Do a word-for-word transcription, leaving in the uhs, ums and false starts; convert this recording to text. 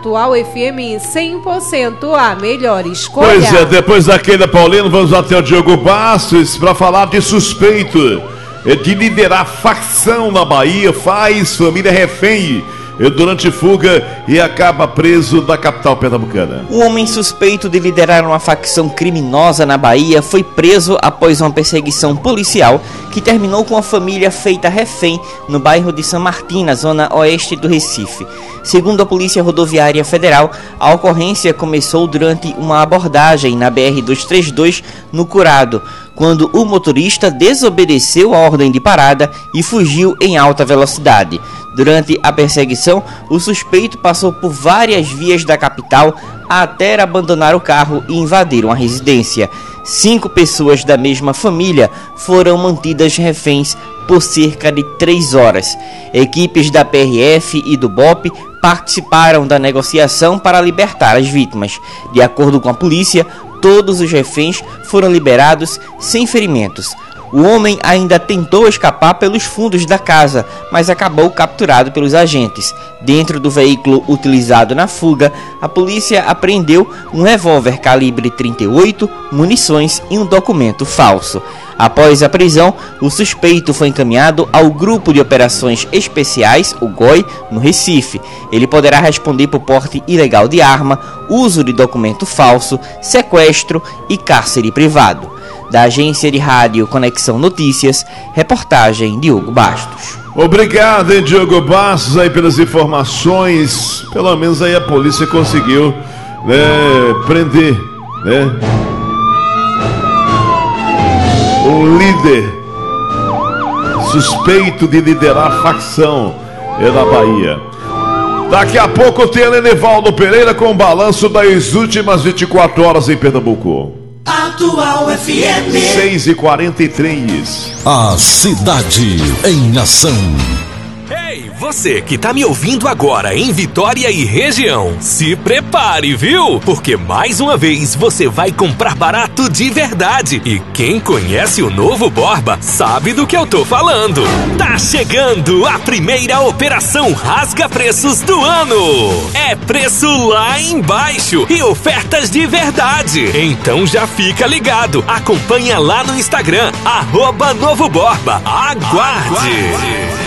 Atual F M cem por cento, a melhor escolha. Pois é, depois da Keila Paulino, vamos até o Diogo Bastos para falar de suspeito de liderar facção na Bahia, faz família refém durante fuga e acaba preso da capital pernambucana. Um homem suspeito de liderar uma facção criminosa na Bahia foi preso após uma perseguição policial que terminou com a família feita refém no bairro de São Martim, na zona oeste do Recife. Segundo a Polícia Rodoviária Federal, a ocorrência começou durante uma abordagem na B R duzentos e trinta e dois no Curado, quando o motorista desobedeceu a ordem de parada e fugiu em alta velocidade. Durante a perseguição, o suspeito passou por várias vias da capital até abandonar o carro e invadir uma residência. Cinco pessoas da mesma família foram mantidas reféns por cerca de três horas. Equipes da P R F e do B O P participaram da negociação para libertar as vítimas. De acordo com a polícia, todos os reféns foram liberados sem ferimentos. O homem ainda tentou escapar pelos fundos da casa, mas acabou capturado pelos agentes. Dentro do veículo utilizado na fuga, a polícia apreendeu um revólver calibre trinta e oito, munições e um documento falso. Após a prisão, o suspeito foi encaminhado ao Grupo de Operações Especiais, o G O I, no Recife. Ele poderá responder por porte ilegal de arma, uso de documento falso, sequestro e cárcere privado. Da agência de rádio Conexão Notícias, reportagem Diogo Bastos. Obrigado, hein, Diogo Bastos, aí pelas informações. Pelo menos aí a polícia conseguiu, né, prender, né, um líder suspeito de liderar a facção é na Bahia. Daqui a pouco tem a Nenevaldo Pereira com o balanço das últimas vinte e quatro horas em Pernambuco. Atual F M seis e quarenta e três. A cidade em ação. Ei, você que tá me ouvindo agora em Vitória e região, se prepare, viu? Porque mais uma vez você vai comprar barato de verdade. E quem conhece o novo Borba sabe do que eu tô falando. Tá chegando a primeira operação Rasga Preços do ano. É preço lá embaixo e ofertas de verdade. Então já fica ligado. Acompanha lá no Instagram, arroba Novo Borba. Aguarde! Aguarde.